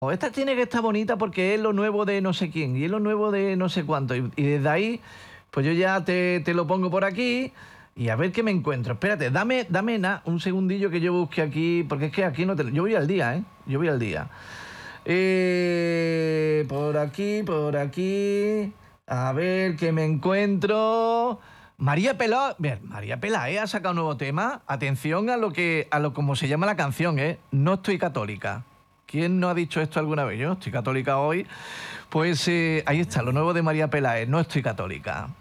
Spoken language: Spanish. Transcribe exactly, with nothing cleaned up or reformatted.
O esta tiene que estar bonita porque es lo nuevo de no sé quién y es lo nuevo de no sé cuánto. Y, y desde ahí, pues yo ya te, te lo pongo por aquí y a ver qué me encuentro. Espérate, dame, dame na, un segundillo que yo busque aquí, porque es que aquí no te... Yo voy al día, ¿eh? Yo voy al día. Eh, por aquí, por aquí. A ver qué me encuentro. María Pelá, bien, María Peláez ha sacado un nuevo tema. Atención a lo que, a lo como se llama la canción, ¿eh? No estoy católica. ¿Quién no ha dicho esto alguna vez? Yo no estoy católica hoy. Pues eh, ahí está, lo nuevo de María Peláez, no estoy católica.